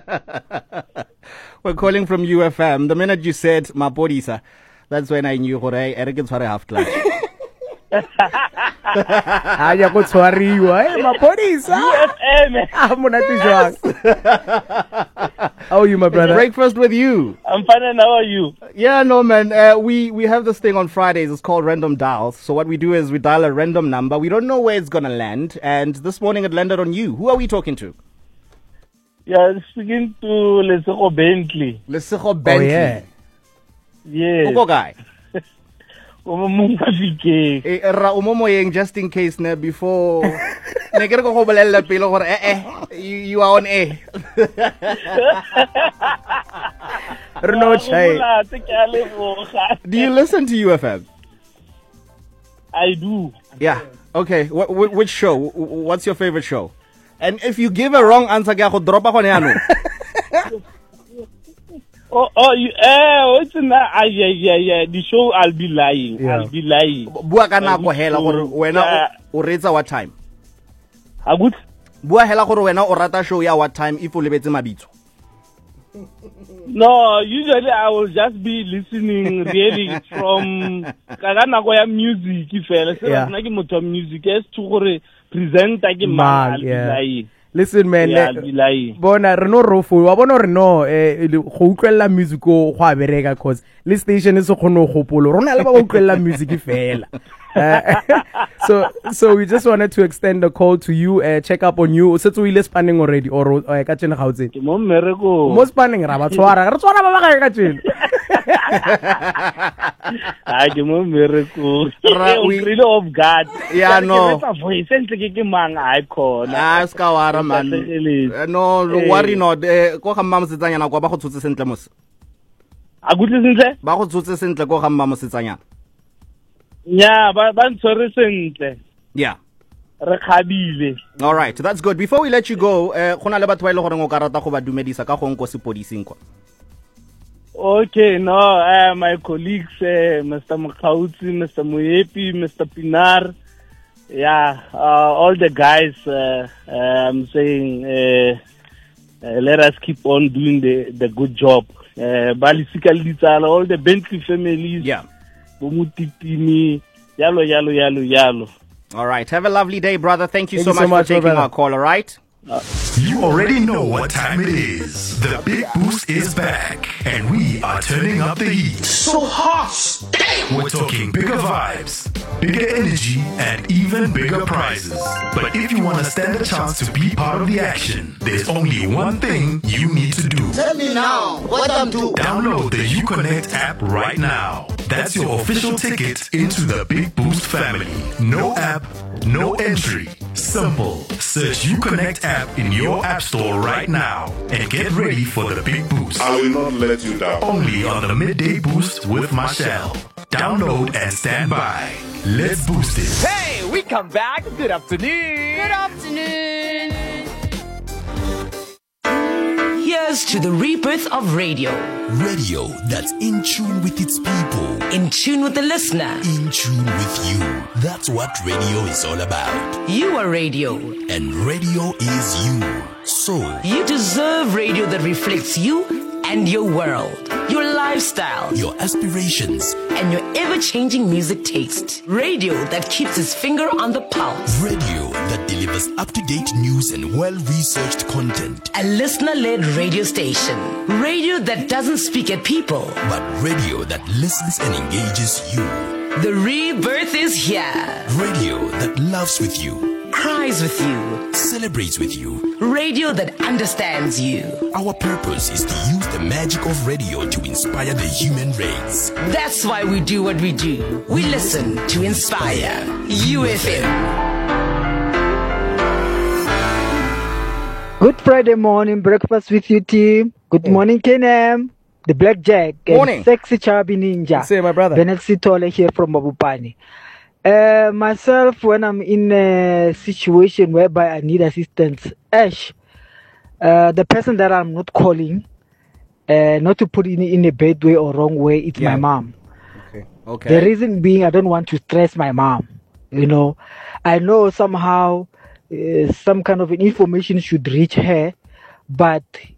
We're calling from UFM. The minute you said Mapodisa, that's when I knew Eric for a half class. Aya go tshwariwa Mapodisa. How are you, my brother? Breakfast with you. I'm fine, and how are you? Yeah, no, man. We have this thing on Fridays. It's called Random Dials. So what we do is we dial a random number. We don't know where it's going to land. And this morning it landed on you. Who are we talking to? Yeah, speaking to Lesego Bentley. Lesego Bentley. Oh, yeah. Yes. Who guy? Umomo just in case before you are on air. Do you listen to UFM? I do. Yeah. Okay. Which show? What's your favorite show? And if you give a wrong answer, drop it's not. Yeah. The show, I'll be lying. Yeah. I'll be lying. Bua kana go hela gore wena o retsa what time? A good. Bua hela gore wena o rata show ya what time if o lebetse mabitso. No, usually I will just be listening really from kana go ya music fela. So na ke motho music es to gore presenter ke man, I'll be lying. Listen, man, bona re no rofo wa bona re no go utlwela music go bereka cause this station is go no gopolo rona le ba utlwela music fela. So we just wanted to extend the call to you, check up on you. Setso ile spanning already or ka tsena ga utse mo mmereko mo spanning ra ba tshwara ba ba ka tsena. I do mo mmereko really of God. Yeah, no voice sentle ke mang I call ska wara man. No worry not go ga mama setsanyana kwa ba go tshotse sentle mos a good sentle ba go tshotse sentle go ga mama setsanyana. Yeah, but ntshwere sentle. Yeah. Re khabile. All right, that's good. Before we let you go, gona le batho ba ile gore ngo karata go ba dumedisa ka go nko sepodising kwa. Okay, no, my colleagues, Mr. Mkhautsi, Mr. Moyepi, Mr. Pinar, yeah, all the guys, I'm saying, let us keep on doing the good job. Balisika Litsala, all the Bentley families, yeah, Bumutipini, yalo. All right, have a lovely day, brother. Thank you so much for taking our call, all right? You already know what time it is. The Big Boost is back, and we are turning up the heat. So hot! We're talking bigger vibes, bigger energy, and even bigger prizes. But if you want to stand a chance to be part of the action, there's only one thing you need to do. Tell me now, what I'm doing? Download the UConnect app right now. That's your official ticket into the Big Boost family. No app, no entry. Simple. Search UConnect app in your app store right now and get ready for the Big Boost. I will not let you down. Only on the Midday Boost with Marshall. Download and stand by. Let's boost it. Hey, we come back. Good afternoon. Good afternoon. Here's to the rebirth of radio. Radio that's in tune with its people. In tune with the listener. In tune with you. That's what radio is all about. You are radio. And radio is you. So you deserve radio that reflects you and your world, your lifestyle, your aspirations, and your ever-changing music taste. Radio that keeps its finger on the pulse. Radio that delivers up-to-date news and well-researched content. A listener-led radio station. Radio that doesn't speak at people, but radio that listens and engages you. The rebirth is here. Radio that loves with you, cries with you, celebrates with you. Radio that understands you. Our purpose is to use the magic of radio to inspire the human race. That's why we do what we do. We listen to inspire. UFM. Good Friday morning, breakfast with you team. Good morning, Kenem, the Blackjack, morning. And Sexy Chubby Ninja. Say, my brother. Bennett Sitole here from Mabupani. Myself, when I'm in a situation whereby I need assistance, the person that I'm not calling, not to put in a bad way or wrong way, it's my mom. Okay. The reason being, I don't want to stress my mom. You know, I know somehow some kind of information should reach her, but